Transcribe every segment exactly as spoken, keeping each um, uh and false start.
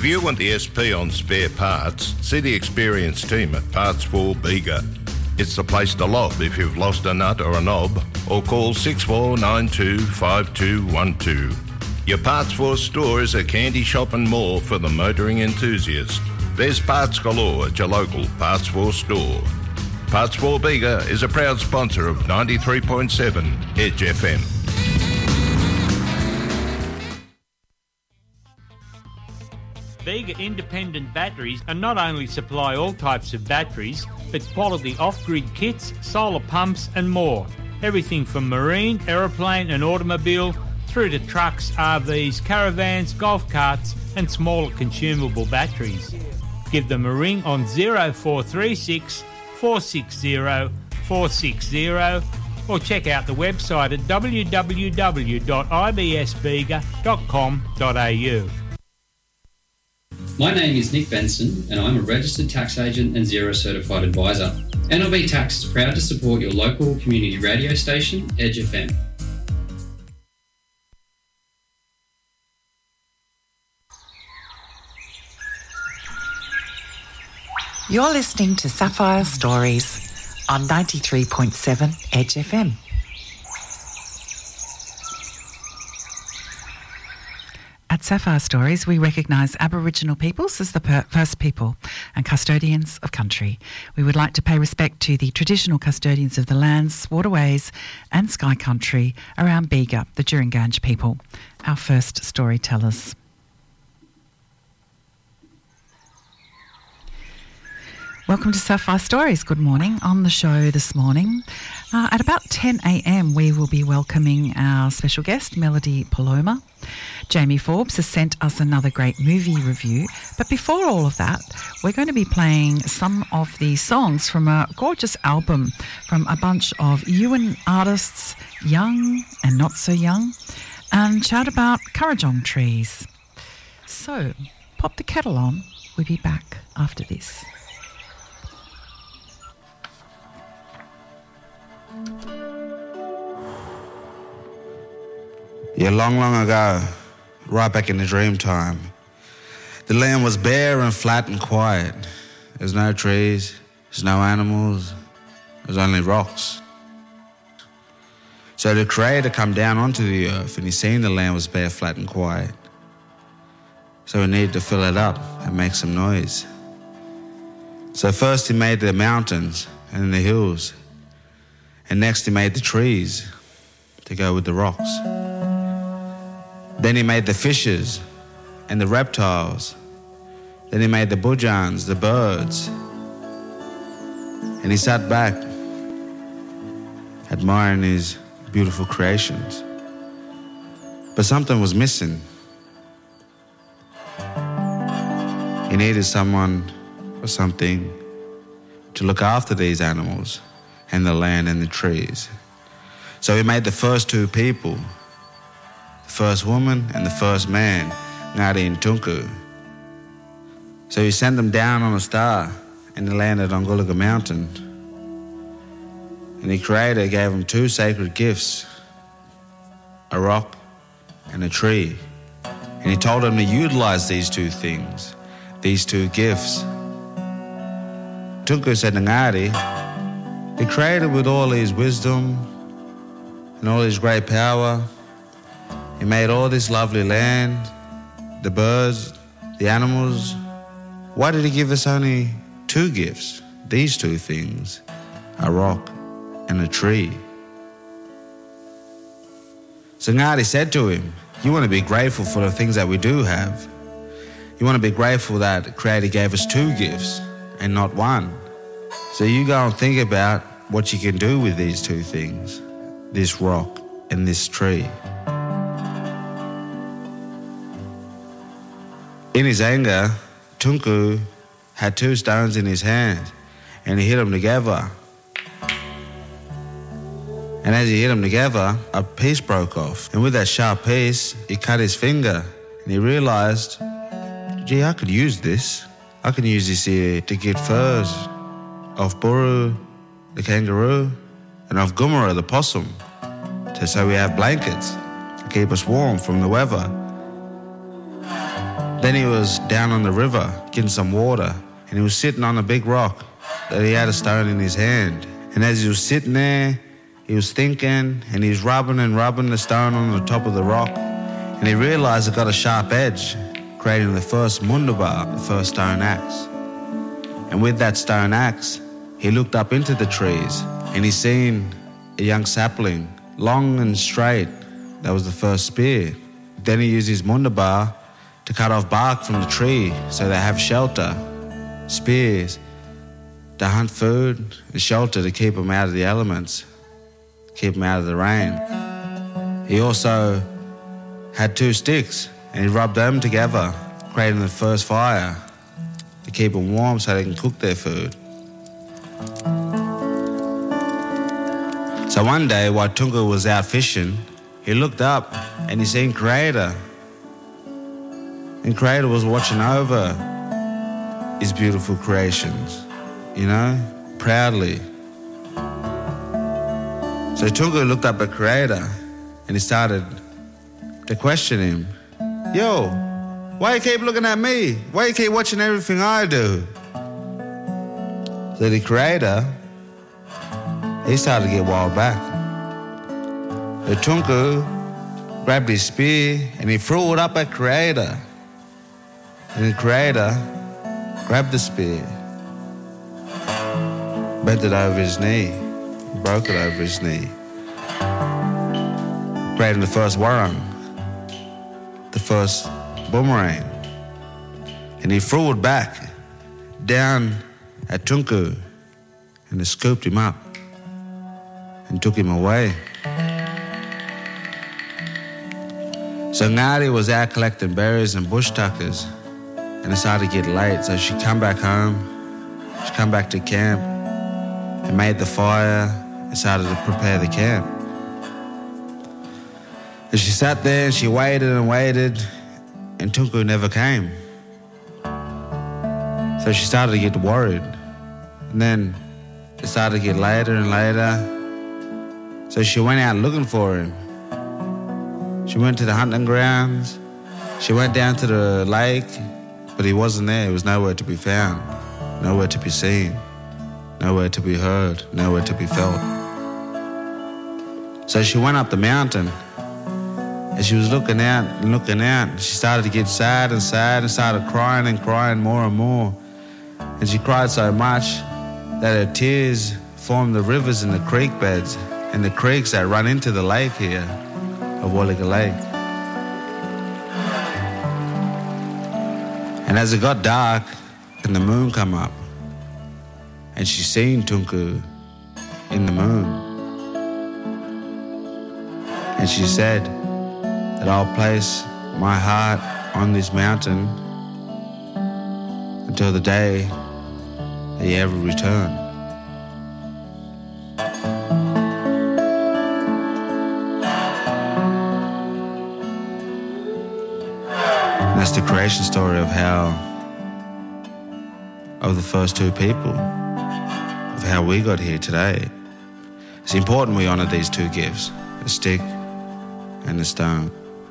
If you want the S P on spare parts, see the experienced team at Parts for Bega. It's the place to lob if you've lost a nut or a knob, or call six four nine two five two one two. Your Parts for store is a candy shop and more for the motoring enthusiast. There's parts galore at your local Parts for store. Parts for Bega is a proud sponsor of ninety-three point seven Edge F M. Bega Independent Batteries are not only supply all types of batteries, but quality off-grid kits, solar pumps and more. Everything from marine, aeroplane and automobile through to trucks, R Vs, caravans, golf carts and smaller consumable batteries. Give them a ring on zero four three six, four six zero, four six zero or check out the website at w w w dot i b s bega dot com dot a u. My name is Nick Benson and I'm a registered tax agent and Xero certified advisor. N L B Tax is proud to support your local community radio station, Edge F M. You're listening to Sapphire Stories on ninety-three point seven Edge F M. At Sapphire Stories, we recognise Aboriginal peoples as the per- first people and custodians of country. We would like to pay respect to the traditional custodians of the lands, waterways and sky country around Bega, the Jurunganj people. Our first storytellers. Welcome to Sapphire Stories. Good morning. On the show this morning, uh, at about ten a.m, we will be welcoming our special guest, Melody Paloma. Jamie Forbes has sent us another great movie review. But before all of that, we're going to be playing some of the songs from a gorgeous album from a bunch of Yuin artists, young and not so young, and chat about Kurrajong trees. So, pop the kettle on. We'll be back after this. Yeah, long, long ago, right back in the dream time, the land was bare and flat and quiet. There's no trees, there's no animals, there's only rocks. So the Creator come down onto the earth and he seen the land was bare, flat and quiet. So he needed to fill it up and make some noise. So first he made the mountains and the hills, and next he made the trees to go with the rocks. Then he made the fishes and the reptiles. Then he made the budjans, the birds. And he sat back, admiring his beautiful creations. But something was missing. He needed someone or something to look after these animals and the land and the trees. So he made the first two people, the first woman and the first man, Ngati and Tunku. So he sent them down on a star and they landed on Gulaga Mountain. And the Creator gave them two sacred gifts, a rock and a tree. And he told them to utilize these two things, these two gifts. Tunku said to Ngati, the Creator with all his wisdom and all his great power, he made all this lovely land, the birds, the animals. Why did he give us only two gifts, these two things, a rock and a tree? So Ngati said to him, you want to be grateful for the things that we do have. You want to be grateful that the Creator gave us two gifts and not one. So you go and think about what you can do with these two things, this rock and this tree. In his anger, Tunku had two stones in his hand and he hit them together. And as he hit them together, a piece broke off. And with that sharp piece, he cut his finger and he realised, gee, I could use this. I can use this here to get furs of Buru, the kangaroo, and of Gumara, the possum, to, so we have blankets to keep us warm from the weather. Then he was down on the river getting some water, and he was sitting on a big rock that he had a stone in his hand. And as he was sitting there, he was thinking, and he was rubbing and rubbing the stone on the top of the rock, and he realised it got a sharp edge, creating the first mundabar, the first stone axe. And with that stone axe, he looked up into the trees, and he seen a young sapling, long and straight. That was the first spear. Then he used his mundabar to cut off bark from the tree so they have shelter, spears, to hunt food and shelter to keep them out of the elements, keep them out of the rain. He also had two sticks, and he rubbed them together, creating the first fire to keep them warm so they can cook their food. So one day, while Tunku was out fishing, he looked up and he seen Creator. And Creator was watching over his beautiful creations, you know, proudly. So Tunku looked up at Creator and he started to question him. Yo, why you keep looking at me? Why you keep watching everything I do? So the Creator, he started to get wild back. So Tunku grabbed his spear and he threw it up at Creator. And the Creator grabbed the spear, bent it over his knee, broke it over his knee, creating the first warang, the first boomerang. And he threw it back down at Tunku and he scooped him up and took him away. So Ngari was out collecting berries and bush tuckers, and it started to get late, so she come back home, she come back to camp and made the fire and started to prepare the camp. And she sat there and she waited and waited, and Tunku never came. So she started to get worried. And then it started to get later and later. So she went out looking for him. She went to the hunting grounds. She went down to the lake, but he wasn't there. He was nowhere to be found, nowhere to be seen, nowhere to be heard, nowhere to be felt. So she went up the mountain, and she was looking out and looking out. She started to get sad and sad and started crying and crying more and more. And she cried so much that her tears formed the rivers and the creek beds and the creeks that run into the lake here of Wallaga Lake. And as it got dark and the moon come up, and she seen Tunku in the moon, and she said that I'll place my heart on this mountain until the day that you ever return. And that's the creation story of how, of the first two people, of how we got here today. It's important we honour these two gifts, the stick and the stone.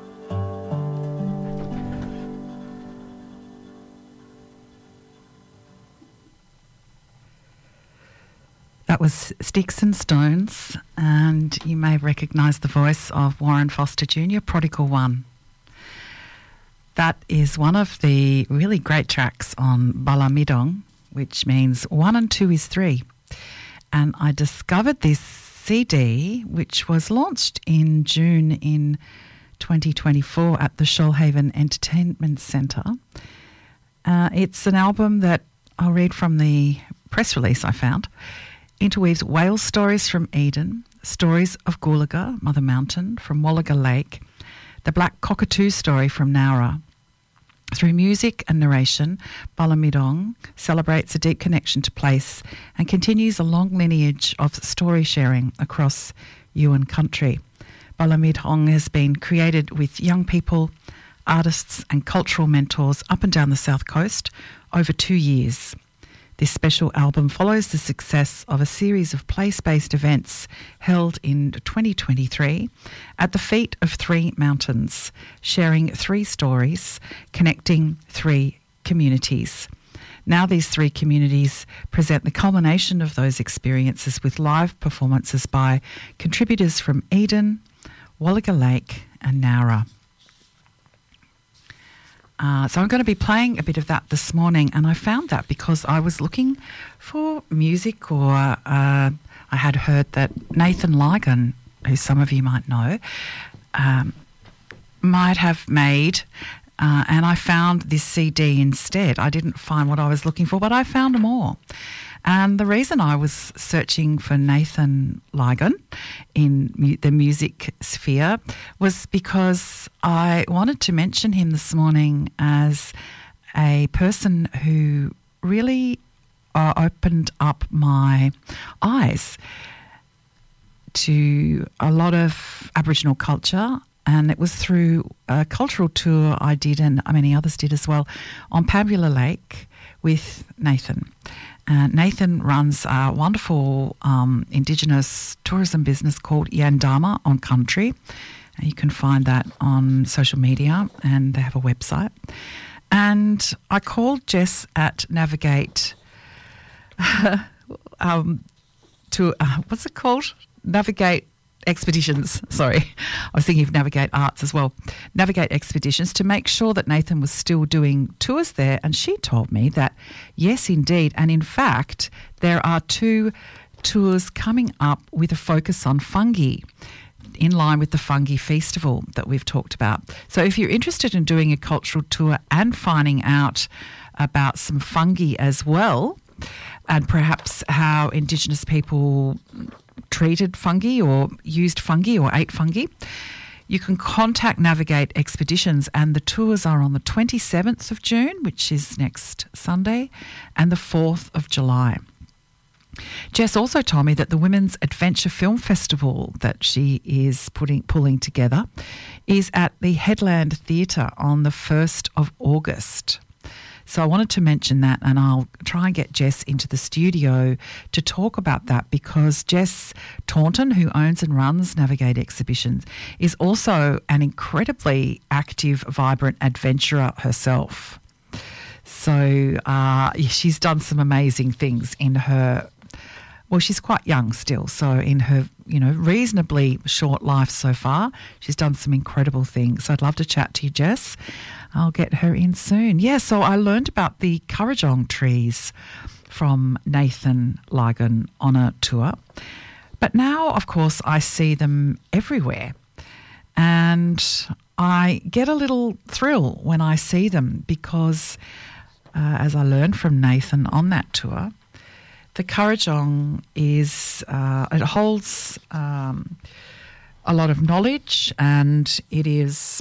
That was Sticks and Stones, and you may recognise the voice of Warren Foster Junior, Prodigal One. That is one of the really great tracks on Balamidong, which means one and two is three. And I discovered this C D, which was launched in June in twenty twenty-four at the Shoalhaven Entertainment Centre. Uh, it's an album that I'll read from the press release I found. Interweaves whale stories from Eden, stories of Goolaga, Mother Mountain, from Wallaga Lake, the Black Cockatoo story from Nowra. Through music and narration, Balamidong celebrates a deep connection to place and continues a long lineage of story sharing across Yuin country. Balamidong has been created with young people, artists and cultural mentors up and down the South Coast over two years. This special album follows the success of a series of place-based events held in twenty twenty-three at the feet of three mountains, sharing three stories, connecting three communities. Now these three communities present the culmination of those experiences with live performances by contributors from Eden, Wallaga Lake and Nowra. Uh, so I'm going to be playing a bit of that this morning, and I found that because I was looking for music, or uh, I had heard that Nathan Lygon, who some of you might know, um, might have made... Uh, and I found this C D instead. I didn't find what I was looking for, but I found more. And the reason I was searching for Nathan Lygon in mu- the music sphere was because I wanted to mention him this morning as a person who really uh, opened up my eyes to a lot of Aboriginal culture. And it was through a cultural tour I did, and many others did as well, on Pambula Lake with Nathan. Uh, Nathan runs a wonderful um, Indigenous tourism business called Yandama on Country. And you can find that on social media, and they have a website. And I called Jess at Navigate um, to, uh, what's it called? Navigate Expeditions, sorry. I was thinking of Navigate Arts as well. Navigate Expeditions, to make sure that Nathan was still doing tours there. And she told me that, yes, indeed. And in fact, there are two tours coming up with a focus on fungi, in line with the Fungi Festival that we've talked about. So if you're interested in doing a cultural tour and finding out about some fungi as well, and perhaps how Indigenous people treated fungi or used fungi or ate fungi, you can contact Navigate Expeditions, and the tours are on the twenty-seventh of June, which is next Sunday, and the fourth of July. Jess also told me that the Women's Adventure Film Festival that she is putting pulling together is at the Headland Theatre on the first of August. So I wanted to mention that, and I'll try and get Jess into the studio to talk about that, because Jess Taunton, who owns and runs Navigate Exhibitions, is also an incredibly active, vibrant adventurer herself. So uh, she's done some amazing things in her, well, she's quite young still, so in her, you know, reasonably short life so far, she's done some incredible things. So I'd love to chat to you, Jess. I'll get her in soon. Yeah, so I learned about the Currajong trees from Nathan Lygon on a tour. But now, of course, I see them everywhere. And I get a little thrill when I see them because, uh, as I learned from Nathan on that tour, the Currajong is, uh, it holds um, a lot of knowledge, and it is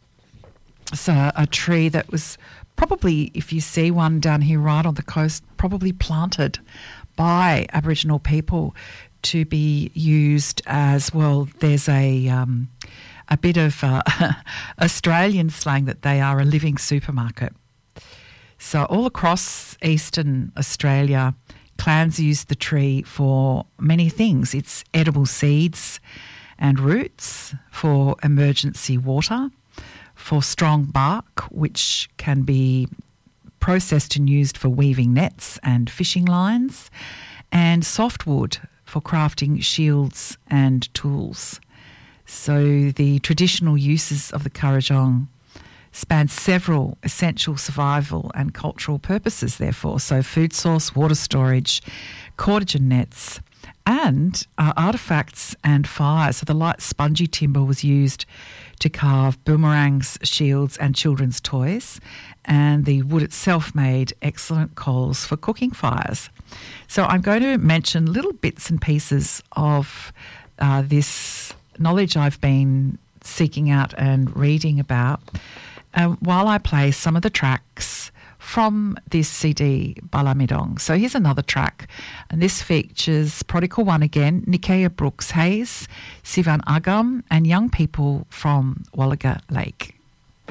so a tree that was probably, if you see one down here right on the coast, probably planted by Aboriginal people to be used as, well, there's a um, a bit of uh, Australian slang that they are a living supermarket. So all across eastern Australia, clans use the tree for many things. It's edible seeds and roots, for emergency water, for strong bark, which can be processed and used for weaving nets and fishing lines, and softwood for crafting shields and tools. So the traditional uses of the Currajong span several essential survival and cultural purposes, therefore. So food source, water storage, cordage and nets, and uh, artefacts and fire. So the light spongy timber was used to carve boomerangs, shields and children's toys, and the wood itself made excellent coals for cooking fires. So I'm going to mention little bits and pieces of uh, this knowledge I've been seeking out and reading about uh, while I play some of the tracks from this C D, Balamidong. So here's another track, and this features Prodigal One again, Nikea Brooks Hayes, Sivan Agam, and young people from Wallaga Lake.